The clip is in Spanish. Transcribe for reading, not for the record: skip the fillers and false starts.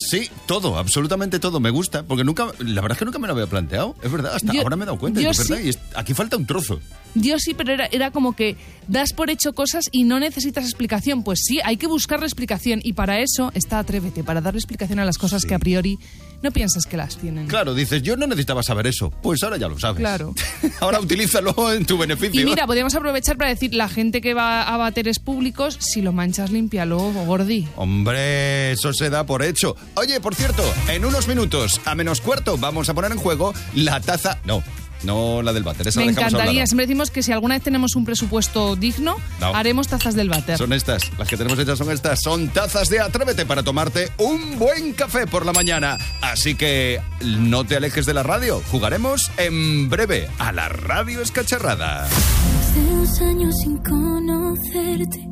Sí, todo, absolutamente todo. Me gusta, porque la verdad es que nunca me lo había planteado. Es verdad, hasta ahora me he dado cuenta. Es verdad, y aquí falta un trozo. Yo sí, pero era como que das por hecho cosas y no necesitas explicación. Pues sí, hay que buscarle explicación. Y para eso está Atrévete, para darle explicación a las cosas que a priori no piensas que las tienen. Claro, dices, yo no necesitaba saber eso. Pues ahora ya lo sabes. Claro. Ahora utilízalo en tu beneficio. Y mira, podríamos aprovechar para decir, la gente que va a váteres públicos, si lo manchas, límpialo, gordi. Hombre, eso se da por hecho. Oye, por cierto, en unos minutos, a -4, vamos a poner en juego la taza... No la del váter, esa Me la dejamos encantaría, hablada. siempre decimos que si alguna vez tenemos un presupuesto digno, haremos tazas del váter. Son estas, las que tenemos hechas son estas. Son tazas de Atrévete para tomarte un buen café por la mañana. Así que no te alejes de la radio. Jugaremos en breve a la radio escacharrada. Hace 2 años sin conocerte,